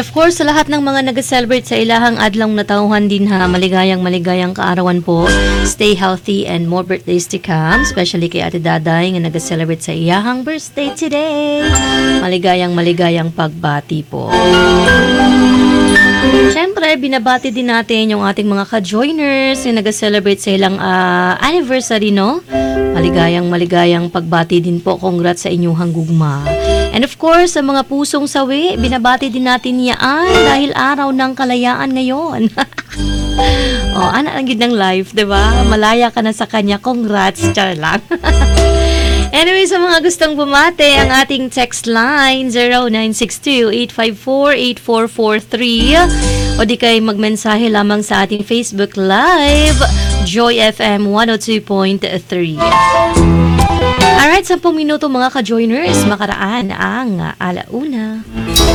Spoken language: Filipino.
And of course, sa lahat ng mga nag-celebrate sa ilahang adlong natauhan din ha, maligayang kaarawan po. Stay healthy and more birthdays to come, especially kay Ate Daday nga nag-celebrate sa iyahang birthday today. Maligayang pagbati po. Siyempre, binabati din natin yung ating mga ka-joiners na nag-celebrate sa ilang anniversary, no? Maligayang pagbati din po. Congrats sa inyong hanggugma. And of course, sa mga pusong sawi, binabati din natin yan dahil araw ng kalayaan ngayon. Ana ang gid ng life, di ba? Malaya ka na sa kanya. Congrats, char lang. Anyway, sa mga gustong bumate, ang ating text line 0962-854-8443 o di kay magmensahe lamang sa ating Facebook Live, Joy FM 102.3. Alright, 10 minuto mga ka-joiners, makaraan ang alauna.